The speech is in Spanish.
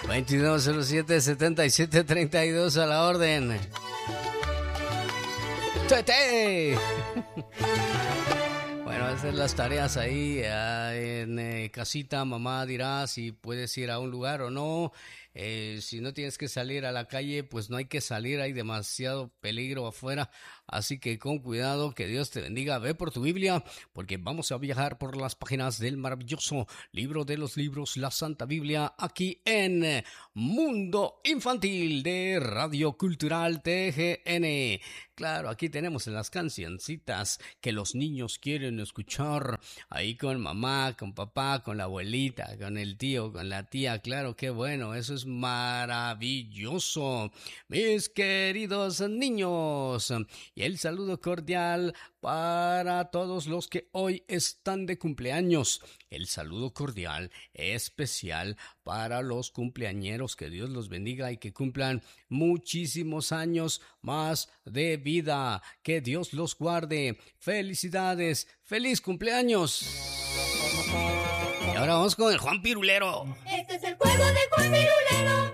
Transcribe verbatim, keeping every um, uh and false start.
veintidós cero siete, setenta y siete treinta y dos a la orden. ¡Tete! Bueno, hacer las tareas ahí eh, en eh, casita. Mamá dirá si puedes ir a un lugar o no. Eh, si no tienes que salir a la calle, pues no hay que salir, hay demasiado peligro afuera, así que con cuidado, que Dios te bendiga. Ve por tu Biblia, porque vamos a viajar por las páginas del maravilloso libro de los libros, la Santa Biblia, aquí en Mundo Infantil de Radio Cultural T G N. Claro, aquí tenemos las cancioncitas que los niños quieren escuchar, ahí con mamá, con papá, con la abuelita, con el tío, con la tía. Claro, qué bueno, eso es maravilloso, mis queridos niños. Y el saludo cordial para todos los que hoy están de cumpleaños. El saludo cordial especial para los cumpleañeros. Que Dios los bendiga y que cumplan muchísimos años más de vida. Que Dios los guarde. Felicidades. ¡Feliz cumpleaños! Y ahora vamos con el Juan Pirulero. Este es el juego de Juan Pirulero.